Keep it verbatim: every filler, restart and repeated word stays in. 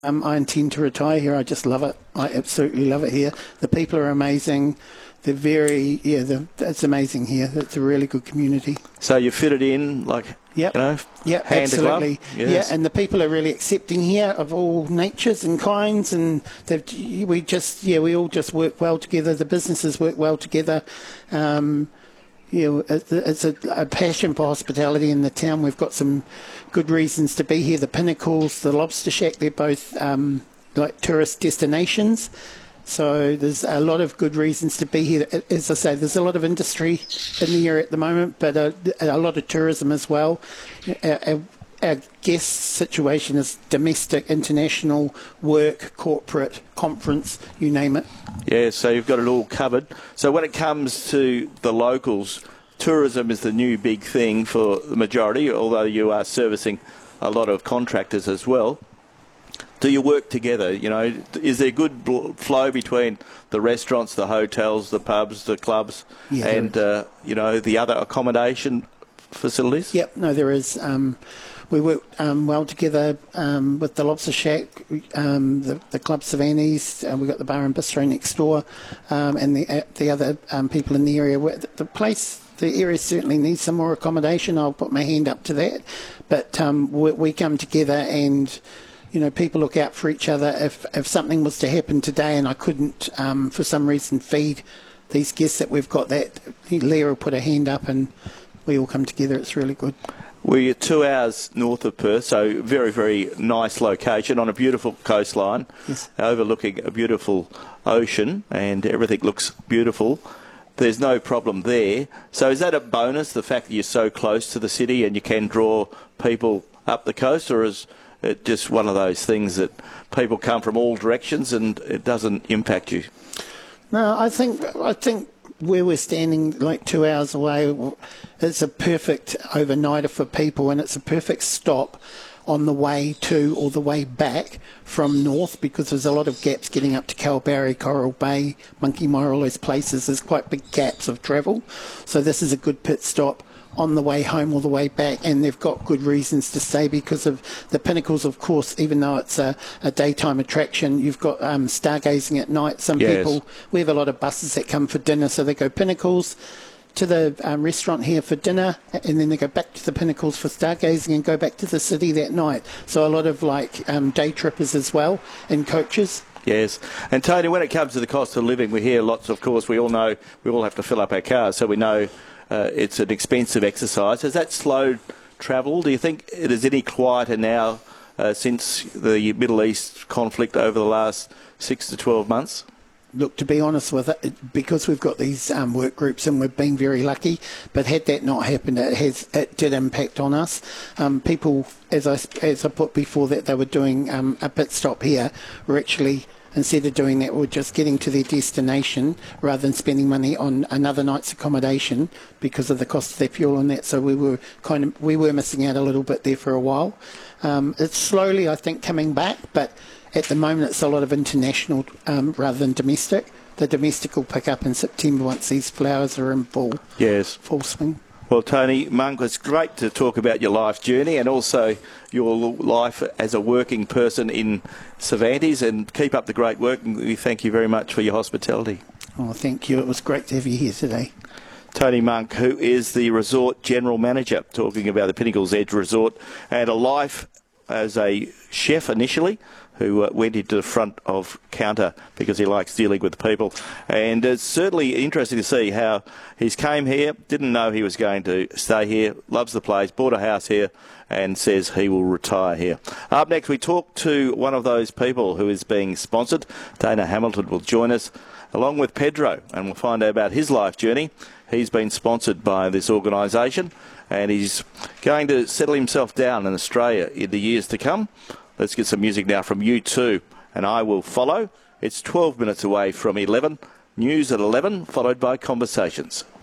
Um, I intend to retire here. I just love it. I absolutely love it here. The people are amazing. They're very, yeah, they're, it's amazing here. It's a really good community. So you fit it in, like, yep. you know, yep, hand absolutely. to glove? Yes. Yeah, and the people are really accepting here of all natures and kinds, and they've- we just, yeah, we all just work well together. The businesses work well together. Um, Yeah, it's a, a passion for hospitality in the town. We've got some good reasons to be here. The Pinnacles, the Lobster Shack, they're both um, like tourist destinations. So there's a lot of good reasons to be here. As I say, there's a lot of industry in the area at the moment, but a, a lot of tourism as well. Our, our, our guest situation is domestic, international, work, corporate, conference, you name it. Yeah, so you've got it all covered. So when it comes to the locals, tourism is the new big thing for the majority, although you are servicing a lot of contractors as well. Do you work together? You know, is there good bl- flow between the restaurants, the hotels, the pubs, the clubs, yeah, and, uh, you know, the other accommodation facilities? Yep, no, there is. Um, we work um, well together um, with the Lobster Shack, um, the, the Club Savannies, uh, we've got the bar and bistro next door, um, and the uh, the other um, people in the area. The, the place, the area certainly needs some more accommodation. I'll put my hand up to that. But um, we, we come together and, you know, people look out for each other. If, if something was to happen today and I couldn't, um, for some reason, feed these guests that we've got, that Leah will put her hand up and we all come together. It's really good. We're two hours north of Perth, so very, very nice location on a beautiful coastline, yes, overlooking a beautiful ocean, and everything looks beautiful. There's no problem there. So is that a bonus, the fact that you're so close to the city and you can draw people up the coast, or is it just one of those things that people come from all directions and it doesn't impact you? No, I think I think where we're standing, like two hours away, it's a perfect overnighter for people, and it's a perfect stop on the way to or the way back from north, because there's a lot of gaps getting up to Kalbarri, Coral Bay, Monkey Mire, all those places. There's quite big gaps of travel. So this is a good pit stop on the way home or the way back, and they've got good reasons to stay because of the Pinnacles, of course. Even though it's a, a daytime attraction, you've got um, stargazing at night. Some yes. people, we have a lot of buses that come for dinner, so they go Pinnacles to the um, restaurant here for dinner, and then they go back to the Pinnacles for stargazing and go back to the city that night. So a lot of like um, day trippers as well in coaches. Yes. And Tony, when it comes to the cost of living, we hear lots, of course, we all know we all have to fill up our cars, so we know Uh, it's an expensive exercise. Has that slowed travel? Do you think it is any quieter now uh, since the Middle East conflict over the last six to twelve months? Look, to be honest with it, because we've got these um, work groups and we've been very lucky, but had that not happened, it has it did impact on us. Um, people, as I, as I put before, that they were doing um, a pit stop here, were actually, instead of doing that, we're just getting to their destination rather than spending money on another night's accommodation because of the cost of their fuel and that. So we were kind of we were missing out a little bit there for a while. Um, it's slowly, I think, coming back, but at the moment it's a lot of international um, rather than domestic. The domestic will pick up in September once these flowers are in full, yes. full swing. Well, Tony Monk, it's great to talk about your life journey and also your life as a working person in Cervantes, and keep up the great work, and we thank you very much for your hospitality. Oh, thank you. It was great to have you here today. Tony Monk, who is the Resort General Manager, talking about the Pinnacles Edge Resort, and a life as a chef initially, who uh, went into the front of counter because he likes dealing with people. And it's certainly interesting to see how he's came here, didn't know he was going to stay here, loves the place, bought a house here, and says he will retire here. Up next, we talk to one of those people who is being sponsored. Dana Hamilton will join us, along with Pedro, and we'll find out about his life journey. He's been sponsored by this organisation, and he's going to settle himself down in Australia in the years to come. Let's get some music now from U two, and I will follow. It's twelve minutes away from eleven. News at eleven, followed by Conversations.